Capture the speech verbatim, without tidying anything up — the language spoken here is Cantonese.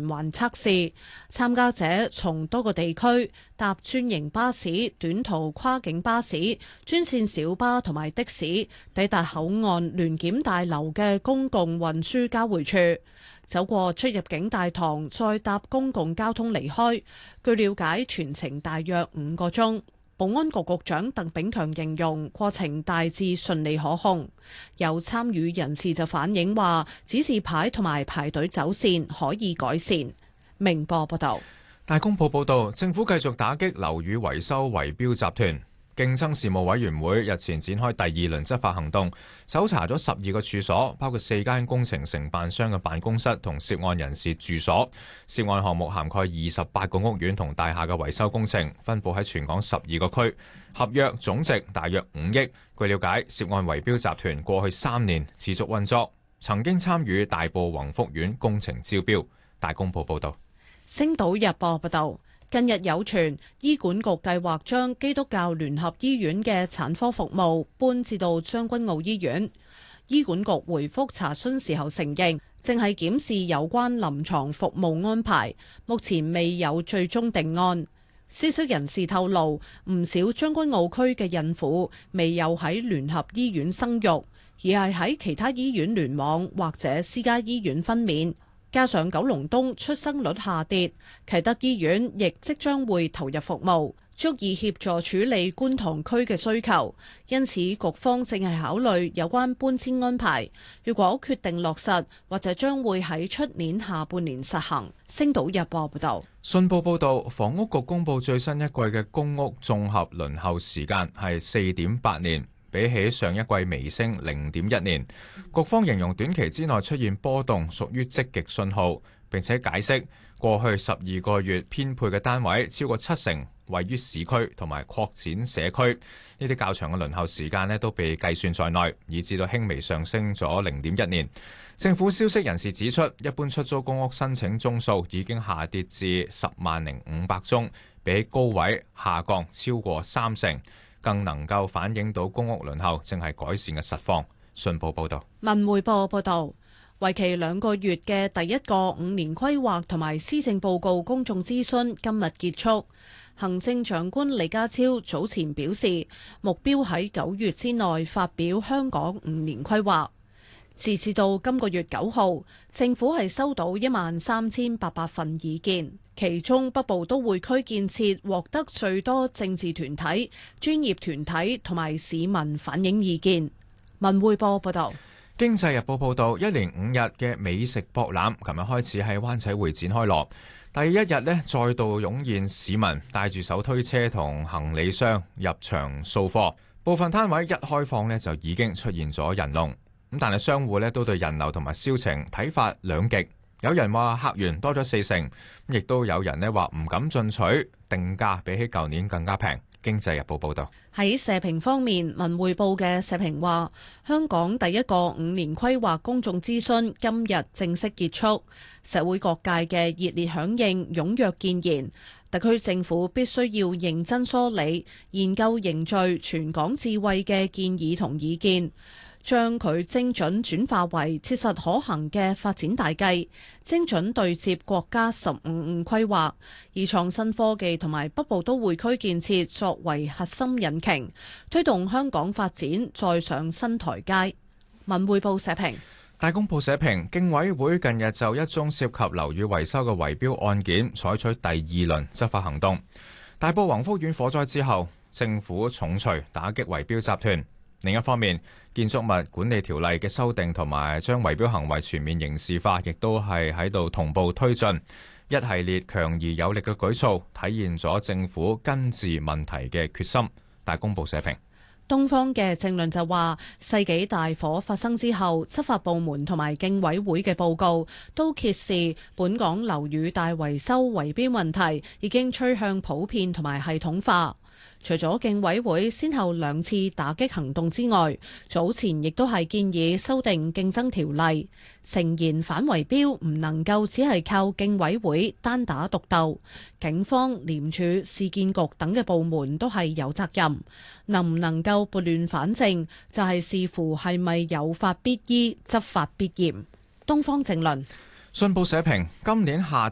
循環測試。參加者從多個地區搭專營巴士、短途跨境巴士、專線小巴同埋的士，抵達口岸聯檢大樓嘅公共運輸交匯處，走過出入境大堂，再搭公共交通離開。據了解，全程大約五個鐘。保安局局長鄧炳強形容過程大致順利可控。有參與人士就反映話，指示牌同埋排隊走線可以改善。明報報道。 大公報報道，政府繼續打擊樓宇維修圍標集團。競爭事務委員會日前展開第二輪執法行動，搜查咗十二個處所，包括四間工程承辦商嘅辦公室同涉案人士住所。涉案項目涵蓋二十八個屋苑同大廈嘅維修工程，分佈喺全港十二個區，合約總值大約五億。據了解，涉案圍標集團過去三年持續運作，曾經參與大埔宏福苑工程招標。大公報報道。 星島日報報道。近日有傳，醫管局計劃將基督教聯合醫院嘅產科服務搬至到將軍澳醫院。醫管局回覆查詢時候承認，正係檢視有關臨床服務安排，目前未有最終定案。消息人士透露，唔少將軍澳區嘅孕婦未有喺聯合醫院生育，而係喺其他醫院聯網或者私家醫院分娩。加上九龍東出生率下跌，啟德醫院亦即將會投入服務，足以協助處理觀塘區嘅需求。因此，局方正係考慮有關搬遷安排。如果決定落實，或者將會喺出年下半年實行。星島日報報道。 信報報導，房屋局公布最新一季嘅公屋綜合輪候時間係四點八年。比起上一季微升零點一年，局方形容短期之內出現波動屬於積極信號，並且解釋過去十二個月編配嘅單位超過七成位於市區同埋擴展社區，呢啲較長嘅輪候時間呢都被計算在內，以至到輕微上升咗零點一年。政府消息人士指出，一般出租公屋申請宗數已經下跌至十萬零五百宗，比起高位下降超過三成。更能夠反映到公屋輪候正係改善嘅實況。信報報導。 文匯報報導，為期兩個月嘅第一個五年規劃同埋施政報告公眾諮詢今日結束。行政長官李家超早前表示，目標喺九月之內發表香港五年規劃。截至到今個月九號，政府係收到一萬三千八百份意見，其中北部都會區建設獲得最多政治團體、專業團體同埋市民反映意見。文匯報報道。 經濟日報報道，一連五日嘅美食博覽，琴日開始喺灣仔會展開鑼。第一日呢，再度湧現市民帶住手推車同行李箱入場掃貨，部分攤位一開放呢，就已經出現咗人龍。咁但係商戶咧都對人流同埋銷情睇法兩極，有人話客源多咗四成，亦都有人咧話唔敢進取，定價比起舊年更加平。經濟日報報道。 喺社評方面，文匯報嘅社評話，香港第一個五年規劃公眾諮詢今日正式結束，社會各界嘅熱烈響應、踴躍建言，特區政府必須要認真梳理、研究凝聚全港智慧嘅建議同意見，將佢精準轉化為切實可行嘅發展大計，精準對接國家十五五規劃，以創新科技同埋北部都會區建設作為核心引擎，推動香港發展再上新台階。文匯報社評。 大公報社評，競委會近日就一宗涉及樓宇維修嘅圍標案件採取第二輪執法行動。大埔宏福苑火災之後，政府重錘打擊圍標集團。另一方面，建築物管理條例嘅修訂同埋將圍標行為全面刑事化，亦都係喺度同步推進。一系列強而有力嘅舉措，體現咗政府根治問題嘅決心。大公報社評。 東方嘅政論就話，世紀大火發生之後，執法部門同埋競委會嘅報告都揭示，本港樓宇大維修圍標問題已經趨向普遍同埋系統化。除咗競委會先後兩次打擊行動之外，早前亦都係建議修訂競爭條例，誠言反圍標唔能夠只係靠競委會單打獨鬥，警方、廉署、市建局等嘅部門都係有責任。能唔能夠撥亂反正，就係視乎係咪有法必依、執法必嚴。東方正論。 信報社評，今年夏